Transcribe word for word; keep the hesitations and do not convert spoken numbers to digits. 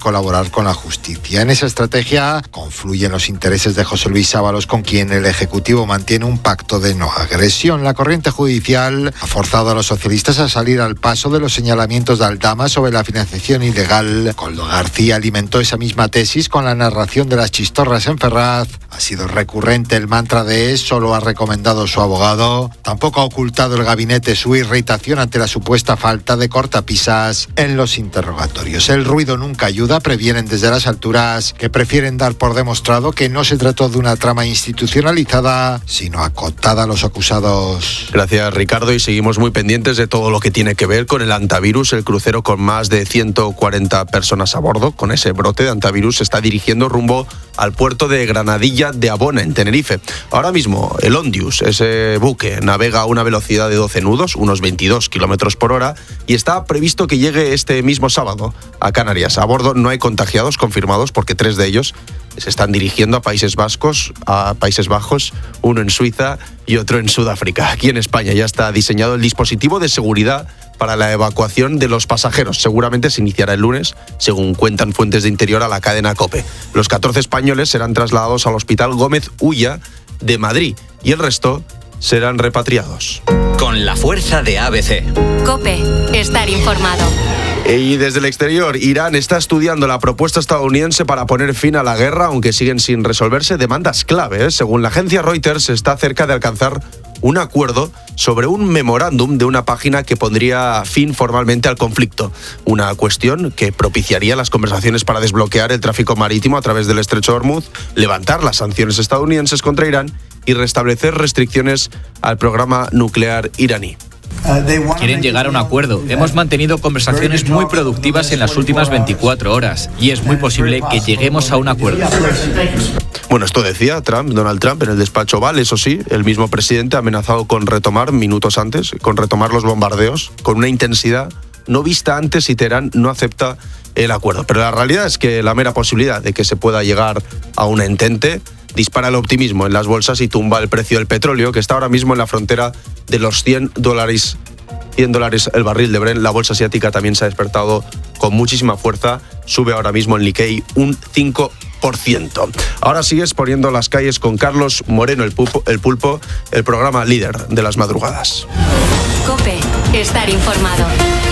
colaborar con la justicia. En esa estrategia confluyen los intereses de José Luis Ábalos, con quien el Ejecutivo mantiene un pacto de no agresión. La corriente judicial ha forzado a los socialistas a salir al paso de los señalamientos de Aldama sobre la financiación ilegal. Coldo García alimentó esa misma tesis con la narración de las chistorras en Ferraz. Ha sido recurrente el mantra de eso lo ha recomendado su abogado. Tampoco ha ocultado el gabinete su irritación ante la supuesta falta de cortapisas en los interrogatorios. El ruido nunca ayuda, previenen desde las alturas, que prefieren dar por demostrado que no se trató de una trama institucionalizada, sino acotada a los acusados. Gracias, Ricardo, y seguimos muy pendientes de todo lo que tiene que ver con el Antavirus. El crucero con más de ciento cuarenta personas a bordo, con ese brote de Antavirus, se está dirigiendo rumbo al puerto de Granadilla de Abona, en Tenerife. Ahora mismo, el Ondius, ese buque, navega a una velocidad de doce nudos, unos veintidós kilómetros por hora, y está previsto que llegue este mismo sábado a Canarias. A bordo no hay contagiados confirmados, porque tres de ellos se están dirigiendo a Países Vascos, a Países Bajos, uno en Suiza y otro en Sudáfrica. Aquí en España ya está diseñado el dispositivo de seguridad para la evacuación de los pasajeros. Seguramente se iniciará el lunes, según cuentan fuentes de Interior a la cadena COPE. Los catorce españoles serán trasladados al Hospital Gómez Ulla de Madrid y el resto serán repatriados. Con la fuerza de A B C. COPE, estar informado. Y desde el exterior, Irán está estudiando la propuesta estadounidense para poner fin a la guerra, aunque siguen sin resolverse demandas clave. Según la agencia Reuters, está cerca de alcanzar un acuerdo sobre un memorándum de una página que pondría fin formalmente al conflicto. Una cuestión que propiciaría las conversaciones para desbloquear el tráfico marítimo a través del estrecho de Hormuz, levantar las sanciones estadounidenses contra Irán y restablecer restricciones al programa nuclear iraní. Quieren llegar a un acuerdo. Hemos mantenido conversaciones muy productivas en las últimas veinticuatro horas y es muy posible que lleguemos a un acuerdo. Bueno, esto decía Trump, Donald Trump, en el despacho Oval. Eso sí, el mismo presidente ha amenazado con retomar, minutos antes, con retomar los bombardeos con una intensidad no vista antes si Teherán no acepta el acuerdo. Pero la realidad es que la mera posibilidad de que se pueda llegar a un entente dispara el optimismo en las bolsas y tumba el precio del petróleo, que está ahora mismo en la frontera de los cien dólares, cien dólares el barril de Brent. La bolsa asiática también se ha despertado con muchísima fuerza, sube ahora mismo en Nikkei un cinco por ciento. Ahora sigues poniendo las calles con Carlos Moreno, el pulpo, el pulpo, el programa líder de las madrugadas. COPE, estar informado.